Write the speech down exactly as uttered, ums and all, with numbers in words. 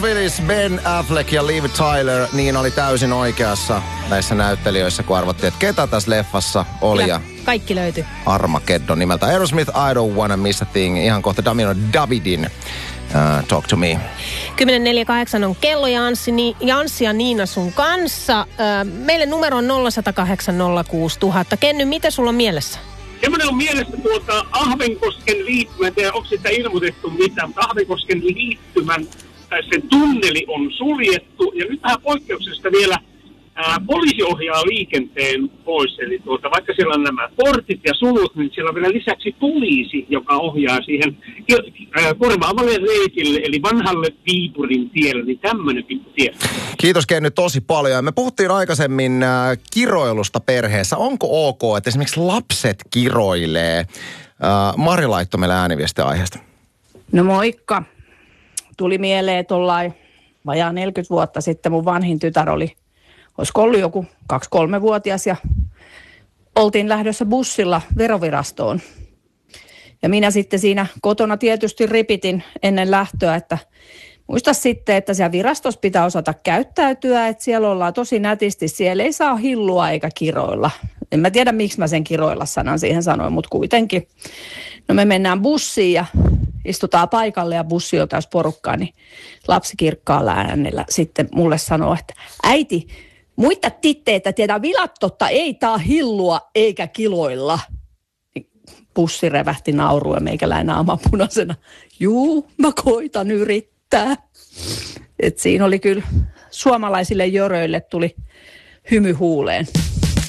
Willis, Ben Affleck ja Liv Tyler, niin oli täysin oikeassa näissä näyttelijöissä, kun arvottiin, että ketä tässä leffassa oli. Kyllä, ja kaikki löytyi. Armageddon nimeltä. Aerosmith, I Don't Wanna Miss a Thing. Ihan kohta Damien Davidin uh, Talk to Me. kymmenen neljäkymmentäkahdeksan on kello ja Anssi, Ni, Janssi ja Niina sun kanssa. Ö, meille numero on nolla yksi nolla kahdeksan nolla kuusi nolla nolla nolla. Kenny, mitä sulla on mielessä? Semmoinen on mielessä tuota Ahvenkosken liittymän, en tiedä onko sitä ilmoitettu mitään, mutta Ahvenkosken liittymän tai sen tunneli on suljettu ja nyt vähän poikkeuksesta vielä ää, poliisi ohjaa liikenteen pois. Eli tuota, vaikka siellä on nämä portit ja sulut, niin siellä on vielä lisäksi poliisi, joka ohjaa siihen ää, korvaavalle reitille, eli vanhalle Viipurin tielle, niin tämmöinen pikku tie. Kiitos Kenny tosi paljon. Me puhuttiin aikaisemmin äh, kiroilusta perheessä. Onko ok, että esimerkiksi lapset kiroilee? Äh, Mari laittoi meille ääniviestiä aiheesta. No moikka. Tuli mieleen tuollain vajaa neljäkymmentä vuotta sitten mun vanhin tytär oli, olisiko ollut joku kaksi-kolmevuotias ja oltiin lähdössä bussilla verovirastoon. Ja minä sitten siinä kotona tietysti ripitin ennen lähtöä, että muista sitten, että siellä virastossa pitää osata käyttäytyä, että siellä ollaan tosi nätisti, siellä ei saa hillua eikä kiroilla. En mä tiedä, miksi mä sen kiroilla sanan siihen sanoin, mutta kuitenkin. No me mennään bussiin ja istutaan paikalle ja bussi on täys porukkaa, niin lapsi kirkkaalla äänellä sitten mulle sanoo, että äiti, muita titteitä tiedä vilattotta ei taa hillua eikä kiloilla. Bussi revähti naurua meikäläinen naama punaisena. Juu, mä koitan yrittää. Et siinä oli kyllä suomalaisille jöröille tuli hymy huuleen.